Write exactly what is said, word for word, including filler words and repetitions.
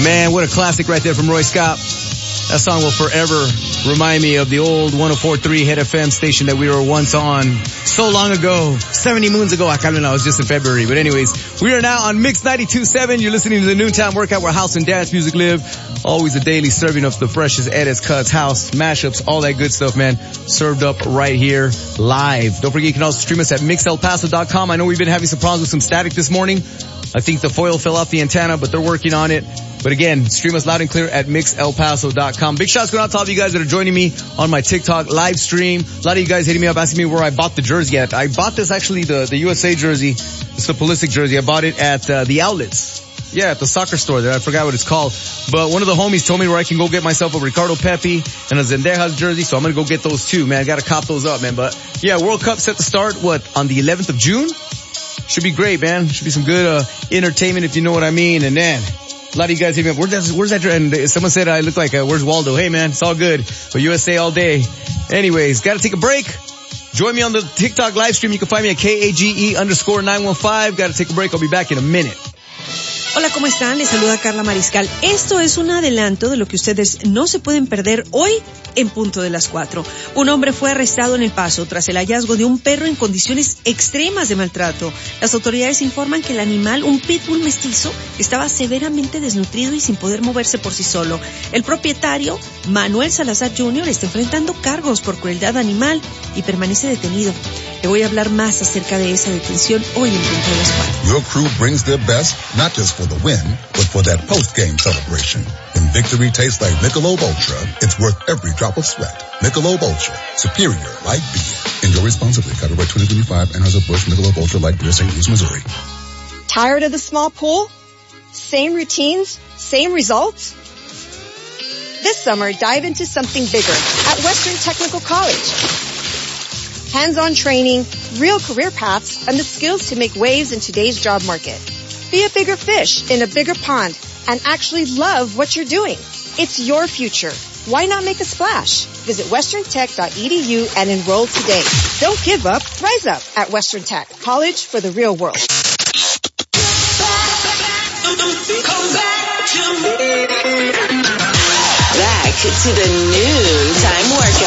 Man, what a classic right there from Roy Scott. That song will forever remind me of the old one oh four point three Hit F M station that we were once on so long ago, seventy moons ago. I can't know, it was just in February. But anyways, we are now on Mix ninety-two point seven. You're listening to the Noontime Workout where house and dance music live. Always a daily serving of the freshest edits, cuts, house, mashups, all that good stuff, man. Served up right here live. Don't forget you can also stream us at mix el paso dot com. I know we've been having some problems with some static this morning. I think the foil fell off the antenna, but they're working on it. But again, stream us loud and clear at mix el paso dot com. Big shouts going out to all of you guys that are joining me on my TikTok live stream. A lot of you guys hitting me up asking me where I bought the jersey at. I bought this actually, the, the U S A jersey. It's the Pulisic jersey. I bought it at uh, the outlets. Yeah, at the soccer store there. I forgot what it's called. But one of the homies told me where I can go get myself a Ricardo Pepi and a Zendejas jersey, so I'm going to go get those too, man. I got to cop those up, man. But yeah, World Cup set to start, what, on the eleventh of June? Should be great, man. Should be some good uh entertainment, if you know what I mean. And then a lot of you guys hit me up, where's that, where's that, and someone said I look like, uh, where's Waldo? Hey, man, it's all good. But U S A all day. Anyways, got to take a break. Join me on the TikTok live stream. You can find me at K A G E underscore nine one five. Got to take a break. I'll be back in a minute. Hola, ¿cómo están? Les saluda Carla Mariscal. Esto es un adelanto de lo que ustedes no se pueden perder hoy en punto de las cuatro. Un hombre fue arrestado en El Paso tras el hallazgo de un perro en condiciones extremas de maltrato. Las autoridades informan que el animal, un pitbull mestizo, estaba severamente desnutrido y sin poder moverse por sí solo. El propietario, Manuel Salazar junior, está enfrentando cargos por crueldad animal y permanece detenido. Le voy a hablar más acerca de esa detención hoy en punto de las cuatro. Your crew brings their best, not just for the win, but for that post-game celebration. When victory tastes like Michelob Ultra, it's worth every drop of sweat. Michelob Ultra, superior light beer. Enjoy responsibly. Copyright twenty twenty-five, Anheuser-Busch Michelob Ultra Light Beer, Saint Louis, Missouri. Tired of the small pool? Same routines? Same results? This summer, dive into something bigger at Western Technical College. Hands-on training, real career paths, and the skills to make waves in today's job market. Be a bigger fish in a bigger pond and actually love what you're doing. It's your future. Why not make a splash? Visit western tech dot e d u and enroll today. Don't give up, rise up at Western Tech, college for the real world. Back to the Noontime Workout.